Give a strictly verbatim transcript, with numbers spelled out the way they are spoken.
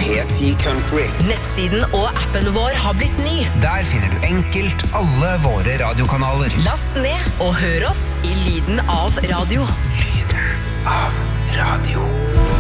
P ti Country. Nettsiden og appen vår har blitt ny. Der finner du enkelt alle våre radiokanaler. Last ned og hør oss i lyden av radio. Lyden av radio.